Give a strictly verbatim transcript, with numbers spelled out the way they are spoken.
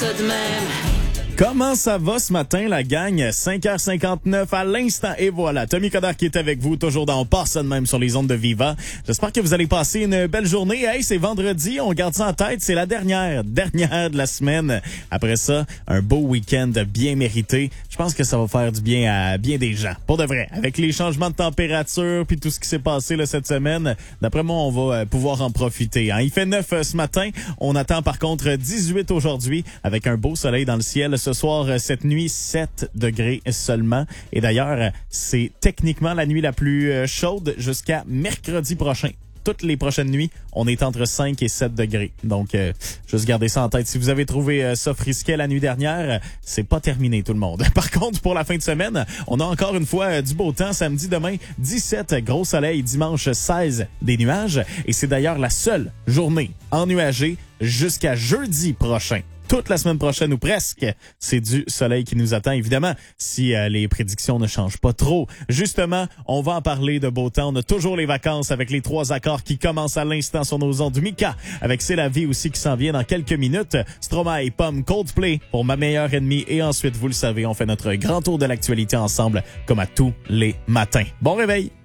ça de même. Comment ça va ce matin, la gang? cinq heures cinquante-neuf à l'instant. Et voilà, Tommy Coderre qui est avec vous, toujours dans On passe ça de même sur les ondes de Viva. J'espère que vous allez passer une belle journée. Hey, c'est vendredi, on garde ça en tête. C'est la dernière, dernière de la semaine. Après ça, un beau week-end bien mérité. Je pense que ça va faire du bien à bien des gens. Pour de vrai, avec les changements de température puis tout ce qui s'est passé là, cette semaine, d'après moi, on va euh, pouvoir en profiter. Hein? Il fait neuf euh, ce matin. On attend par contre dix-huit aujourd'hui avec un beau soleil dans le ciel. Ce soir, cette nuit, sept degrés seulement. Et d'ailleurs, c'est techniquement la nuit la plus chaude jusqu'à mercredi prochain. Toutes les prochaines nuits, on est entre cinq et sept degrés. Donc, euh, juste gardez ça en tête. Si vous avez trouvé euh, ça frisquet la nuit dernière, c'est pas terminé tout le monde. Par contre, pour la fin de semaine, on a encore une fois euh, du beau temps. Samedi, demain, dix-sept, gros soleil. Dimanche, seize, des nuages. Et c'est d'ailleurs la seule journée ennuagée jusqu'à jeudi prochain. Toute la semaine prochaine ou presque, c'est du soleil qui nous attend, évidemment, si euh, les prédictions ne changent pas trop. Justement, on va en parler de beau temps. On a toujours les vacances avec les trois accords qui commencent à l'instant sur nos ondes. Mika, avec C'est la vie aussi qui s'en vient dans quelques minutes. Stromae, Pomme, Coldplay pour Ma meilleure ennemie. Et ensuite, vous le savez, on fait notre grand tour de l'actualité ensemble, comme à tous les matins. Bon réveil!